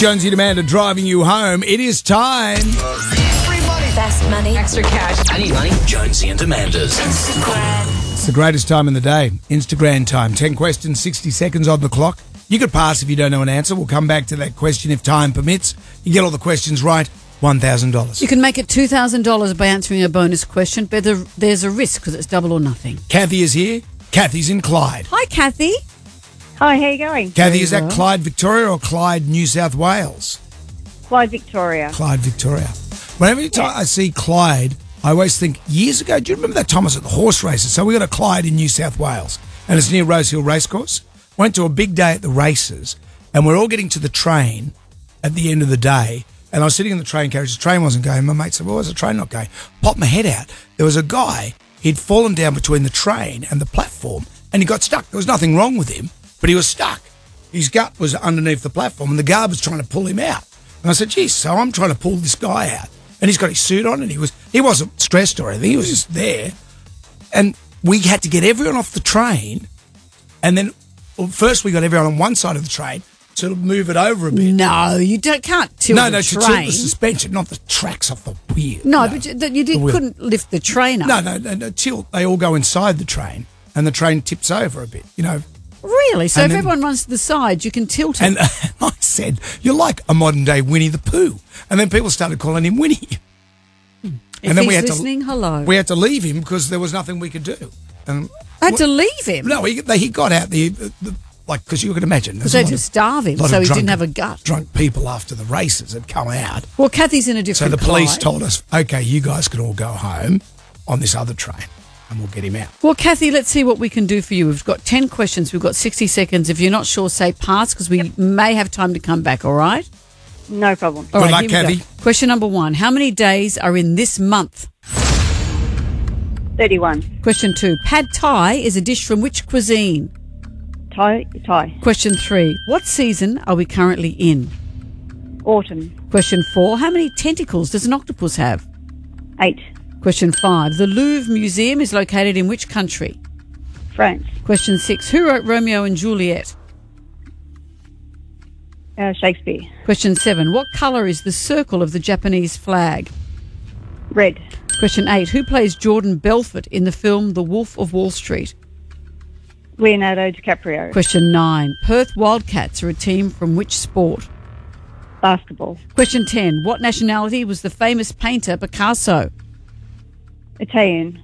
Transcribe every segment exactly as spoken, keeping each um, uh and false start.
Jonesy and Amanda driving you home. It is time. Free money. Best money. Extra cash. I need money. Jonesy and Amanda's. Instagram. It's the greatest time in the day. Instagram time. ten questions, sixty seconds on the clock. You could pass if you don't know an answer. We'll come back to that question if time permits. You get all the questions right, one thousand dollars. You can make it two thousand dollars by answering a bonus question, but there's a risk because it's double or nothing. Kathy is here. Kathy's in Clyde. Hi, Kathy. Hi, how you going? Kathy, Very is that well. Clyde, Victoria or Clyde, New South Wales? Clyde, Victoria. Clyde, Victoria. Whenever time I see Clyde, I always think, years ago, do you remember that time I was at the horse races? So we got a Clyde in New South Wales, and it's near Rosehill Racecourse. Went to a big day at the races, and we're all getting to the train at the end of the day, and I was sitting in the train carriage. The train wasn't going. My mate said, well, why is the train not going? Popped my head out. There was a guy, he'd fallen down between the train and the platform, and he got stuck. There was nothing wrong with him, but he was stuck. His gut was underneath the platform, and the guard was trying to pull him out. And I said, geez, so I'm trying to pull this guy out. And he's got his suit on, and he, was, he wasn't stressed or anything. He was just there. And we had to get everyone off the train, and then well, first we got everyone on one side of the train to move it over a bit. No, you don't, can't tilt no, the no, train. to tilt the suspension, not the tracks off the wheel. No, but you, you did, the wheel. couldn't lift the train up. No, no, no, no, tilt. They all go inside the train, and the train tips over a bit, you know. Really? So And if then- everyone runs to the side, you can tilt it. And uh, I said, you're like a modern-day Winnie the Pooh. And then people started calling him Winnie. if and then he's we had listening, to, hello. We had to leave him because there was nothing we could do. And I had to leave him. No, he, they, he got out the, the like, because you can imagine. Because there's a they lot had to of- starve him, lot so of he drunk- didn't have a gut. Drunk people after the races had come out. Well, Kathy's in a So different the police Clyde. told us, okay, you guys can all go home on this other train and we'll get him out. Well, Kathy, let's see what we can do for you. We've got ten questions. We've got sixty seconds. If you're not sure, say pass because we may have time to come back, all right? No problem. All Good right, luck, here we go. Kathy. Question number one. How many days are in this month? thirty-one. Question two. Pad Thai is a dish from which cuisine? Thai. Thai. Question three. What season are we currently in? Autumn. Question four. How many tentacles does an octopus have? Eight. Question five. The Louvre Museum is located in which country? France. Question six. Who wrote Romeo and Juliet? Uh, Shakespeare. Question seven. What colour is the circle of the Japanese flag? Red. Question eight. Who plays Jordan Belfort in the film The Wolf of Wall Street? Leonardo DiCaprio. Question nine. Perth Wildcats are a team from which sport? Basketball. Question ten. What nationality was the famous painter Picasso? Italian.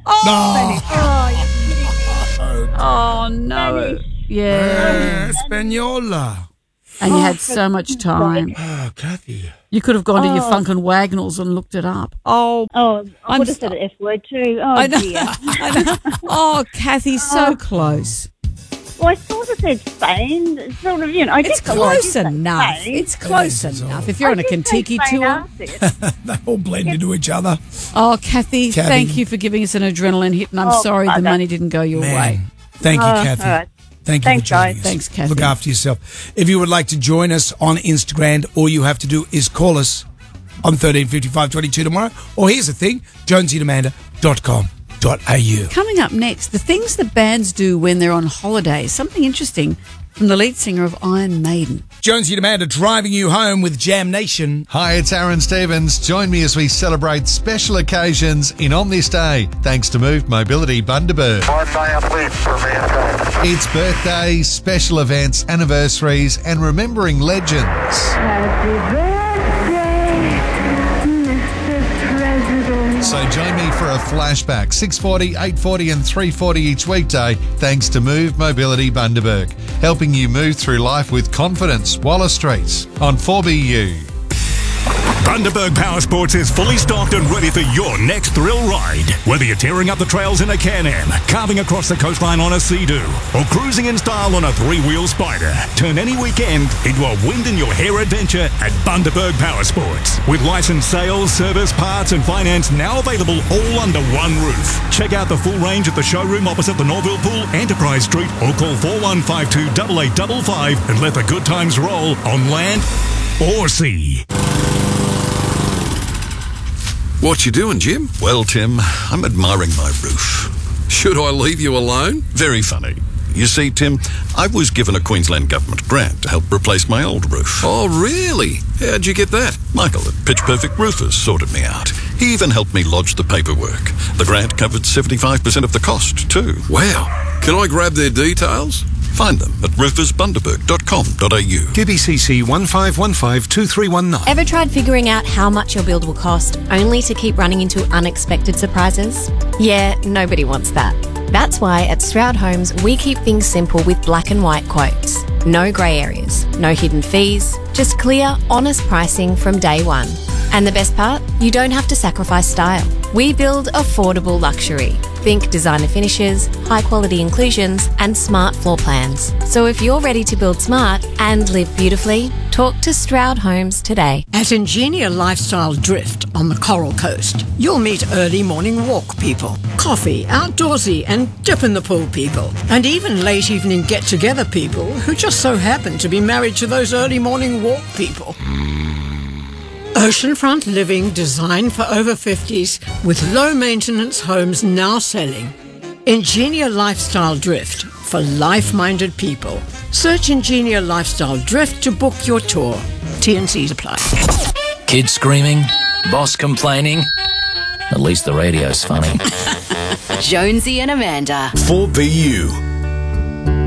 Oh, no. Yeah. Espanola. And you had so much time. Oh, Kathy. You could have gone to your Funk and Wagnalls and looked it up. Oh, Oh, I I'm would have so- said the F word too. Oh, I know. dear. I know. Oh, Kathy, so close. Well, I sort of said Spain. It's sort of, you know, I It's guess I like close to say enough. Spain. It's close It is, it's enough. all- If you're I on a did say Kentucky Spain tour. after it. They all blend into each other. Oh, Kathy, Kathy. thank you for giving us an adrenaline hit, and I'm Oh, sorry the bugger. money didn't go your Man, way. thank you, Oh, Kathy. all right. Thank you Thanks, for joining guys. us. Thanks, Kathy. Look after yourself. If you would like to join us on Instagram, all you have to do is call us on thirteen fifty-five twenty-two tomorrow. Or here's the thing, jonesy and amanda dot com dot a u. Coming up next, the things that bands do when they're on holiday. Something interesting from the lead singer of Iron Maiden. Jonesy and Amanda driving you home with Jam Nation. Hi, it's Aaron Stevens. Join me as we celebrate special occasions in On This Day, thanks to Move Mobility Bundaberg. One day a week for mankind. It's birthdays, special events, anniversaries, and remembering legends. Happy birthday, Mister President. So join me for a flashback, six forty, eight forty and three forty each weekday, thanks to Move Mobility Bundaberg, helping you move through life with confidence. Waller Street on four B U. Bundaberg Power Sports is fully stocked and ready for your next thrill ride. Whether you're tearing up the trails in a Can-Am, carving across the coastline on a Sea-Doo, or cruising in style on a three-wheel Spider, turn any weekend into a wind-in-your-hair adventure at Bundaberg Power Sports. With licensed sales, service, parts and finance now available all under one roof. Check out the full range at the showroom opposite the Norville Pool, Enterprise Street, or call four one five two, eight eight five five and let the good times roll on land or sea. What you doing, Jim? Well, Tim, I'm admiring my roof. Should I leave you alone? Very funny. You see, Tim, I was given a Queensland Government grant to help replace my old roof. Oh, really? How'd you get that? Michael at Pitch Perfect Roofers sorted me out. He even helped me lodge the paperwork. The grant covered seventy-five percent of the cost, too. Wow. Can I grab their details? Find them at roofers bundaberg dot com dot a u. Q B C C one five one five two three one nine. Ever tried figuring out how much your build will cost only to keep running into unexpected surprises? Yeah, nobody wants that. That's why at Stroud Homes we keep things simple with black and white quotes. No grey areas, no hidden fees, just clear, honest pricing from day one. And the best part? You don't have to sacrifice style. We build affordable luxury. Think designer finishes, high quality inclusions, and smart floor plans. So if you're ready to build smart and live beautifully, talk to Stroud Homes today. At Ingenia Lifestyle Drift on the Coral Coast, you'll meet early morning walk people, coffee, outdoorsy, and dip in the pool people, and even late evening get-together people who just so happen to be married to those early morning walk people. Oceanfront living designed for over fifties with low-maintenance homes now selling. Ingenia Lifestyle Drift for life-minded people. Search Ingenia Lifestyle Drift to book your tour. T and C's apply. Kids screaming, boss complaining. At least the radio's funny. Jonesy and Amanda. four B U.